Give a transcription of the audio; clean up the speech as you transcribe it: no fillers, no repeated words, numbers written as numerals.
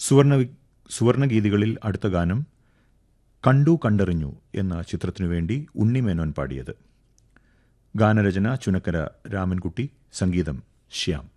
സുവർണഗീതികളിൽ അടുത്ത ഗാനം കണ്ടു കണ്ടറിഞ്ഞു എന്ന ചിത്രത്തിനു വേണ്ടി ഉണ്ണിമേനോൻ പാടിയത്. ഗാനരചന ചുനക്കര രാമൻകുട്ടി, സംഗീതം ശ്യാം.